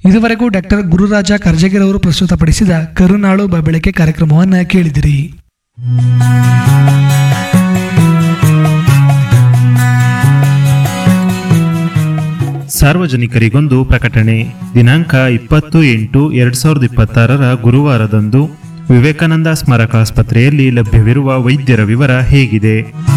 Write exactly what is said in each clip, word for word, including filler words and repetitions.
ಇದುವರೆಗೂ ಡಾಕ್ಟರ್ ಗುರುರಾಜ ಕರ್ಜಗಿರವರು ಪ್ರಸ್ತುತಪಡಿಸಿದ ಕರುನಾಳು ಬೆಳಕೆ ಕಾರ್ಯಕ್ರಮವನ್ನು ಕೇಳಿದಿರಿ. ಸಾರ್ವಜನಿಕರಿಗೊಂದು ಪ್ರಕಟಣೆ. ದಿನಾಂಕ ಇಪ್ಪತ್ತು ಎಂಟು ಎರಡ್ ಸಾವಿರದ ಇಪ್ಪತ್ತಾರರ ಗುರುವಾರದಂದು ವಿವೇಕಾನಂದ ಸ್ಮಾರಕ ಆಸ್ಪತ್ರೆಯಲ್ಲಿ ಲಭ್ಯವಿರುವ ವೈದ್ಯರ ವಿವರ ಹೇಗಿದೆ.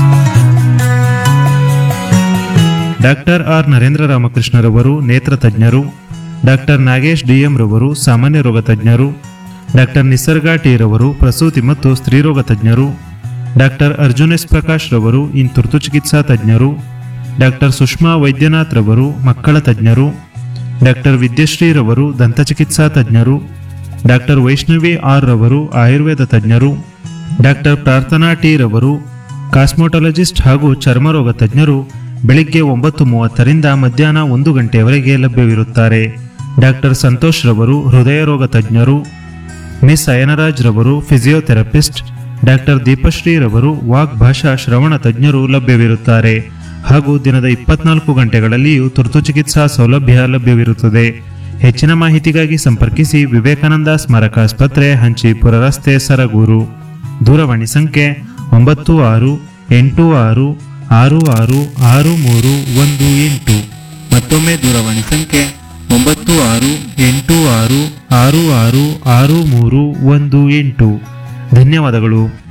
ಡಾಕ್ಟರ್ ಆರ್ ನರೇಂದ್ರ ರಾಮಕೃಷ್ಣರವರು ನೇತ್ರ ತಜ್ಞರು, ಡಾಕ್ಟರ್ ನಾಗೇಶ್ ಡಿಎಂ ರವರು ಸಾಮಾನ್ಯ ರೋಗ ತಜ್ಞರು, ಡಾಕ್ಟರ್ ನಿಸರ್ಗ ಟಿ ರವರು ಪ್ರಸೂತಿ ಮತ್ತು ಸ್ತ್ರೀರೋಗ ತಜ್ಞರು, ಡಾಕ್ಟರ್ ಅರ್ಜುನ್ ಎಸ್ ಪ್ರಕಾಶ್ ರವರು ಇನ್ ತುರ್ತು ಚಿಕಿತ್ಸಾ ತಜ್ಞರು, ಡಾಕ್ಟರ್ ಸುಷ್ಮಾ ವೈದ್ಯನಾಥ್ ರವರು ಮಕ್ಕಳ ತಜ್ಞರು, ಡಾಕ್ಟರ್ ವಿದ್ಯಶ್ರೀ ರವರು ದಂತಚಿಕಿತ್ಸಾ ತಜ್ಞರು, ಡಾಕ್ಟರ್ ವೈಷ್ಣವಿ ಆರ್ ರವರು ಆಯುರ್ವೇದ ತಜ್ಞರು, ಡಾಕ್ಟರ್ ಪ್ರಾರ್ಥನಾ ಟಿ ರವರು ಕಾಸ್ಮೋಟಾಲಜಿಸ್ಟ್ ಹಾಗೂ ಚರ್ಮರೋಗ ತಜ್ಞರು ಬೆಳಿಗ್ಗೆ ಒಂಬತ್ತು ಮೂವತ್ತರಿಂದ ಮಧ್ಯಾಹ್ನ ಒಂದು ಗಂಟೆಯವರೆಗೆ ಲಭ್ಯವಿರುತ್ತಾರೆ. ಡಾಕ್ಟರ್ ಸಂತೋಷ್ ರವರು ಹೃದಯ ರೋಗ ತಜ್ಞರು, ಮಿಸ್ ಅಯನರಾಜ್ ರವರು ಫಿಸಿಯೋಥೆರಪಿಸ್ಟ್, ಡಾಕ್ಟರ್ ದೀಪಶ್ರೀ ರವರು ವಾಕ್ ಭಾಷಾ ಶ್ರವಣ ತಜ್ಞರು ಲಭ್ಯವಿರುತ್ತಾರೆ. ಹಾಗೂ ದಿನದ ಇಪ್ಪತ್ನಾಲ್ಕು ಗಂಟೆಗಳಲ್ಲಿಯೂ ತುರ್ತು ಚಿಕಿತ್ಸಾ ಸೌಲಭ್ಯ ಲಭ್ಯವಿರುತ್ತದೆ. ಹೆಚ್ಚಿನ ಮಾಹಿತಿಗಾಗಿ ಸಂಪರ್ಕಿಸಿ ವಿವೇಕಾನಂದ ಸ್ಮಾರಕ ಆಸ್ಪತ್ರೆ, ಹಂಚಿಪುರ ರಸ್ತೆ, ಸರಗೂರು. ದೂರವಾಣಿ ಸಂಖ್ಯೆ ಒಂಬತ್ತು ಆರು ಎಂಟು ಆರು ಆರು ಆರು ಆರು ಮೂರು ಒಂದು ಎಂಟು. ಮತ್ತೊಮ್ಮೆ ದೂರವಾಣಿ ಸಂಖ್ಯೆ ಒಂಬತ್ತು ಆರು ಎಂಟು ಆರು ಆರು ಆರು ಆರು ಮೂರು ಒಂದು ಎಂಟು. ಧನ್ಯವಾದಗಳು.